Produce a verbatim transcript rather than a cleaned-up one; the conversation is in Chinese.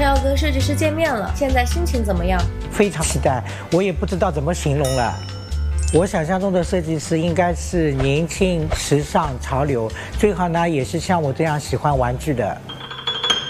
上要跟设计师见面了，现在心情怎么样？ 非常期待，我也不知道怎么形容了。我想象中的设计师应该是年轻、时尚、潮流，最好呢也是像我这样喜欢玩具的。